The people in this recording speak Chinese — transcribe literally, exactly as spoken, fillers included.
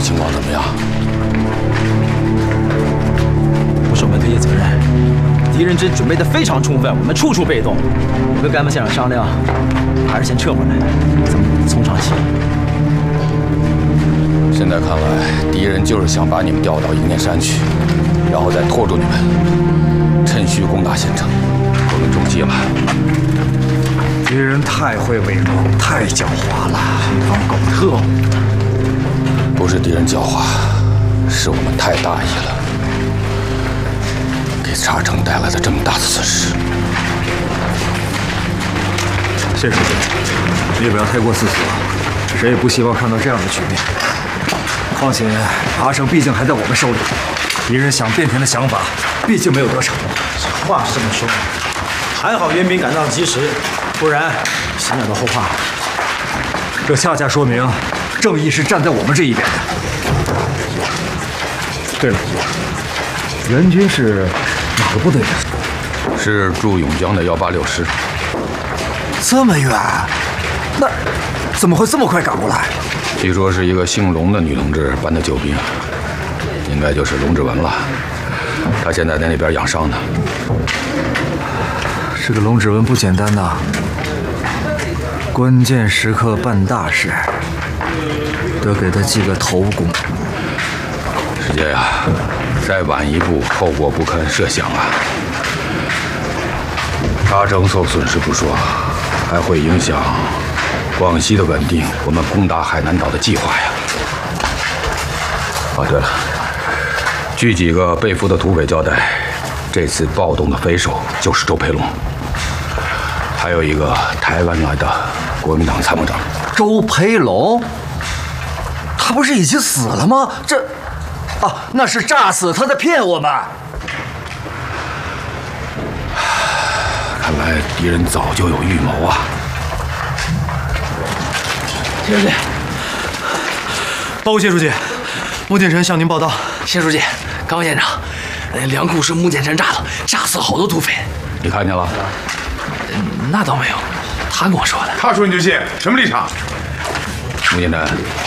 情况怎么样？ 不是我们推卸责任，敌人之准备的非常充分，我们处处被动。我跟甘门县长商量，还是先撤回来，咱们从长计议。 现在看来，敌人就是想把你们调到迎面山去，然后再拖住你们，趁虚攻打县城。我们中计了。 敌人太会伪装，太狡猾了，一帮狗特务。 不是敌人狡猾，是我们太大意了，给沙城带来了这么大的损失。 谢书记，你也不要太过自责，谁也不希望看到这样的局面。况且阿城毕竟还在我们手里，敌人想变天的想法毕竟没有得逞。 话是这么说，还好援兵赶到及时，不然想想都后怕。 这恰恰说明正义是站在我们这一边的。对了，援军是哪个部队的？ 是驻永江的幺八六师。 这么远，那怎么会这么快赶过来？ 据说是一个姓龙的女同志搬的救兵，应该就是龙志文了。她现在在那边养伤呢。 这个龙志文不简单呐，关键时刻办大事，得给他记个头功。 师姐呀，再晚一步，后果不堪设想啊！沙城受损失不说，还会影响广西的稳定，我们攻打海南岛的计划呀。哦，对了，据几个被俘的土匪交代，这次暴动的匪首就是周培龙，还有一个台湾来的国民党参谋长周培龙，他不是已经死了吗？这，啊，那是诈死，他在骗我们。 看来敌人早就有预谋啊！ 谢书记， 报告谢书记，穆剑臣向您报道。 谢书记，高县长，粮库是穆剑臣炸的，炸死了好多土匪。 你看见了？ 那倒没有，他跟我说的。 他说你就信，什么立场？ 穆剑臣，